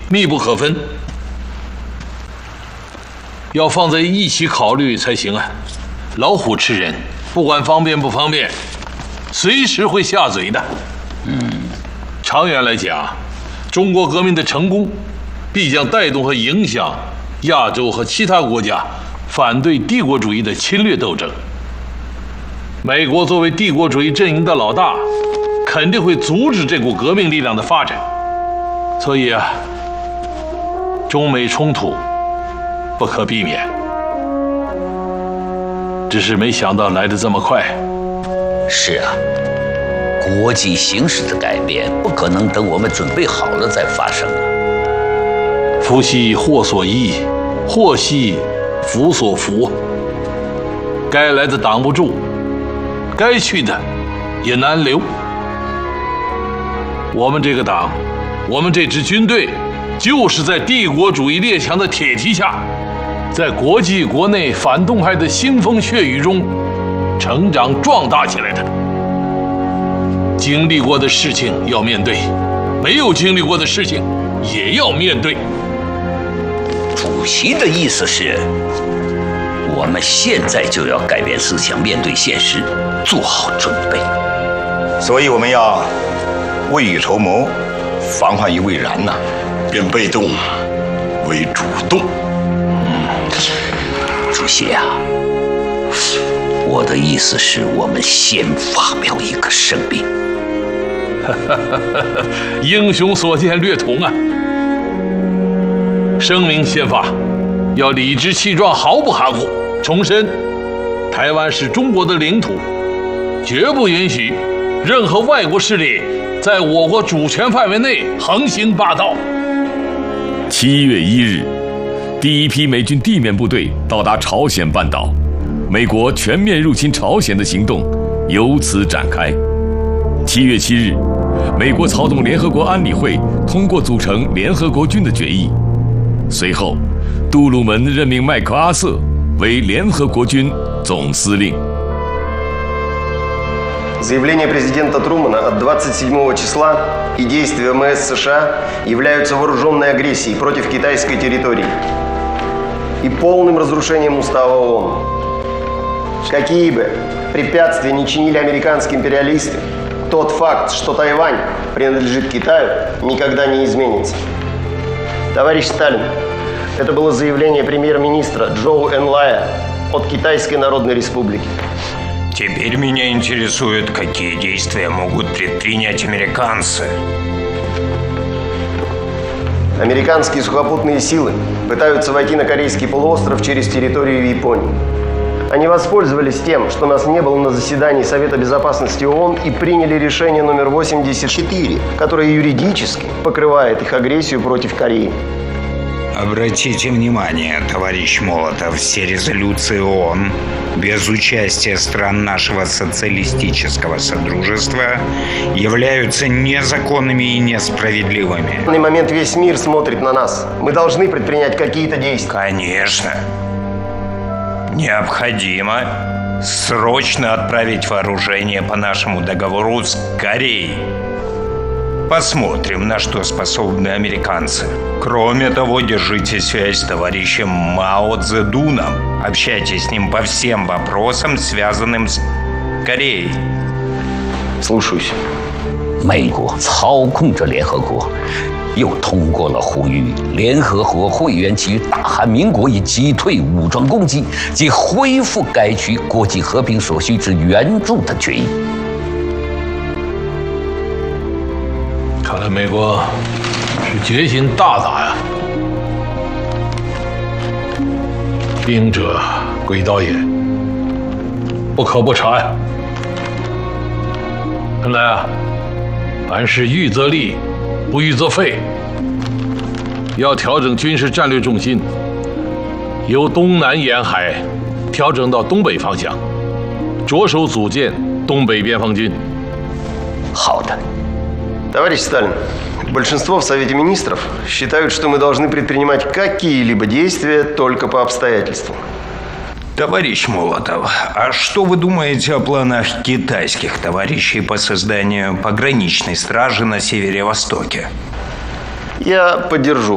密不可分，要放在一起考虑才行啊。老虎吃人，不管方便不方便，随时会下嘴的。长远来讲，中国革命的成功，必将带动和影响亚洲和其他国家反对帝国主义的侵略斗争。美国作为帝国主义阵营的老大，肯定会阻止这股革命力量的发展。所以啊，中美冲突不可避免，只是没想到来得这么快。 是啊，国际形势的改变不可能等我们准备好了再发生啊。 福兮祸所依，祸兮福所伏。该来的挡不住，该去的也难留。我们这个党，我们这支军队，就是在帝国主义列强的铁蹄下，在国际国内反动派的腥风血雨中成长壮大起来的。经历过的事情要面对，没有经历过的事情也要面对。 主席的意思是，我们现在就要改变思想，面对现实，做好准备。 所以我们要未雨绸缪，防患于未然呐，变被动为主动。 主席啊，我的意思是我们先发表一个声明。 英雄所见略同啊！声明先发，要理直气壮，毫不含糊，重申台湾是中国的领土，绝不允许任何外国势力在我国主权范围内横行霸道。 7月1日，第一批美军地面部队到达朝鲜半岛，美国全面入侵朝鲜的行动由此展开。7月7日，美国操纵联合国安理会通过组成联合国军的决议。随后，杜鲁门任命麦克阿瑟为联合国军总司令。 Заявление президента Трумэна от 27 числа и действия ВМС США являются вооруженной агрессией против китайской территории и полным разрушением устава ООН. Какие бы препятствия ни чинили американские империалисты, тот факт, что Тайвань принадлежит Китаю, никогда не изменится. Товарищ Сталин, это было заявление премьер-министра Джоу Энлая от Китайской Народной Республики. Теперь меня интересует, какие действия могут предпринять американцы. Американские сухопутные силы пытаются войти на Корейский полуостров через территорию Японии. Они воспользовались тем, что нас не было на заседании Совета Безопасности ООН и приняли решение номер 84, которое юридически покрывает их агрессию против Кореи. Обратите внимание, товарищ Молотов, все резолюции ООН без участия стран нашего социалистического содружества являются незаконными и несправедливыми. В данный момент весь мир смотрит на нас. Мы должны предпринять какие-то действия. Конечно. Необходимо срочно отправить вооружение по нашему договору с Кореей. Посмотрим, на что способны американцы. Кроме того, держите связь с товарищем Мао Цзэдуном. Общайтесь с ним по всем вопросам, связанным с Кореей. Слушаюсь. 美国操控着联合国，又通过了呼吁联合国会员给予大韩民国以击退武装攻击及恢复该区国际和平所需之援助的决议。 看来美国是决心大打呀！兵者，诡道也，不可不察呀！看来啊，凡事预则立，不预则废。要调整军事战略重心，由东南沿海调整到东北方向，着手组建东北边防军。 好的。 Товарищ Сталин, большинство в Совете Министров считают, что мы должны предпринимать какие-либо действия только по обстоятельствам. Товарищ Молотов, а что вы думаете о планах китайских товарищей по созданию пограничной стражи на севере-востоке? Я поддержу